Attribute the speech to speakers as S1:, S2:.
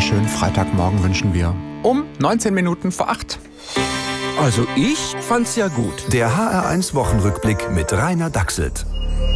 S1: wunderschönen Freitagmorgen wünschen wir. Um 19 Minuten vor 8.
S2: Also ich fand's ja gut.
S3: Der HR1 Wochenrückblick mit Rainer Dachselt.